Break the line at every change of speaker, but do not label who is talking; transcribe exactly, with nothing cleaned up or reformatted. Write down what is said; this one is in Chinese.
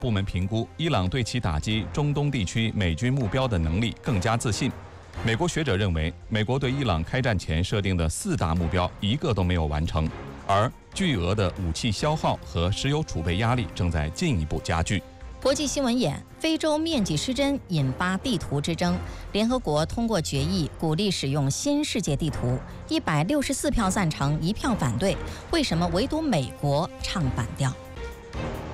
部门评估，伊朗对其打击中东地区美军目标的能力更加自信。美国学者认为，美国对伊朗开战前设定的四大目标一个都没有完成，而巨额的武器消耗和石油储备压力正在进一步加剧。
国际新闻眼：非洲面积失真引发地图之争。联合国通过决议，鼓励使用新世界地图，一百六十四票赞成，一票反对。为什么唯独美国唱反调？